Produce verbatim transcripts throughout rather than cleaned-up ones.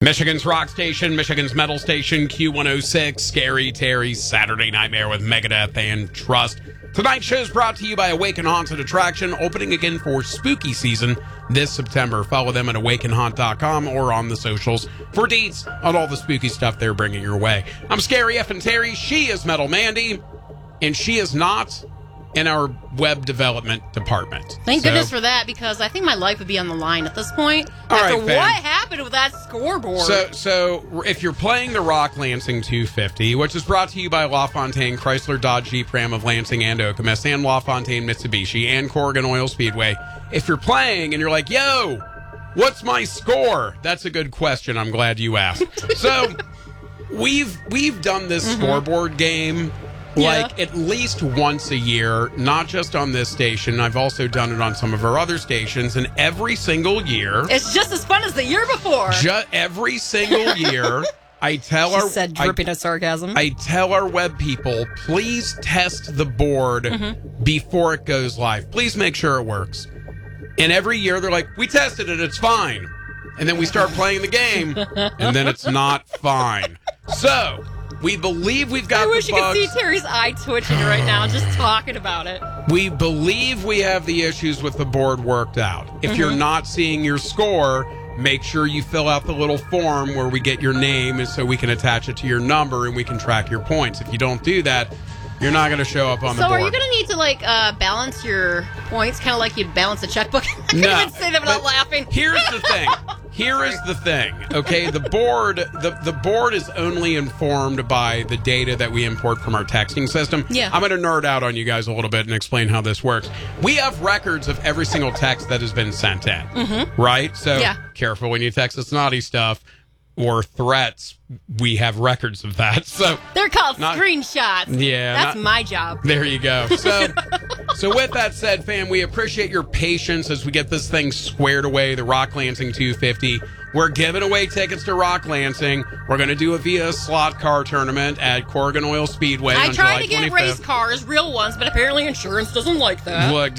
Michigan's rock station, Michigan's metal station, Q one oh six, Scary Terry's Saturday Nightmare with Megadeth and Trust. Tonight's show is brought to you by Awaken Haunted Attraction, opening again for spooky season this September. Follow them at awaken haunt dot com or on the socials for deets on all the spooky stuff they're bringing your way. I'm Scary F and Terry. She is Metal Mandy, and she is not in our web development department. Thank so, goodness for that, because I think my life would be on the line at this point. All after right, what happened with that scoreboard. So, so if you're playing the Rock Lansing two fifty, which is brought to you by LaFontaine, Chrysler, Dodge, Jeep, Ram of Lansing and Okemos, and LaFontaine, Mitsubishi, and Corrigan Oil Speedway, if you're playing and you're like, yo, what's my score? That's a good question. I'm glad you asked. So, we've we've done this mm-hmm. scoreboard game like yeah. at least once a year, not just on this station. I've also done it on some of our other stations, and every single year, it's just as fun as the year before. Just every single year, I tell she our said dripping I, of sarcasm. I tell our web people, please test the board mm-hmm. before it goes live. Please make sure it works. And every year they're like, we tested it, it's fine. And then we start playing the game, and then it's not fine. So we believe we've got I wish the you bugs. could see Terry's eye twitching right now just talking about it. We believe we have the issues with the board worked out. If mm-hmm. you're not seeing your score, make sure you fill out the little form where we get your name, and so we can attach it to your number and we can track your points. If you don't do that, you're not going to show up on so the board. So are you going to need to, like, uh, balance your points, kind of like you'd balance a checkbook? I can't no, even say that without laughing. Here's the thing. Here is the thing, okay? The board, the, the board is only informed by the data that we import from our texting system. Yeah. I'm going to nerd out on you guys a little bit and explain how this works. We have records of every single text that has been sent in, mm-hmm. right? So yeah. careful when you text us naughty stuff or threats. We have records of that. So they're called not, screenshots. Yeah. That's not, my job. There you go. So so with that said, fam, we appreciate your patience as we get this thing squared away, the Rock Lansing two fifty. We're giving away tickets to Rock Lansing. We're going to do a via slot car tournament at Corrigan Oil Speedway I on tried July to get twenty-fifth. race cars, real ones, but apparently insurance doesn't like that. Look,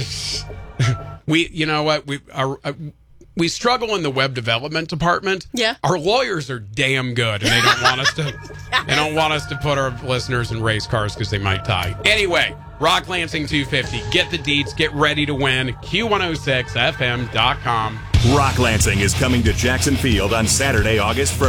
we, you know what, we are... Uh, We struggle in the web development department. Yeah. Our lawyers are damn good, and they don't want us to yes. they don't want us to put our listeners in race cars because they might die. Anyway, Rock Lansing two fifty. Get the deets. Get ready to win. Q one oh six F M dot com. Rock Lansing is coming to Jackson Field on Saturday, August first.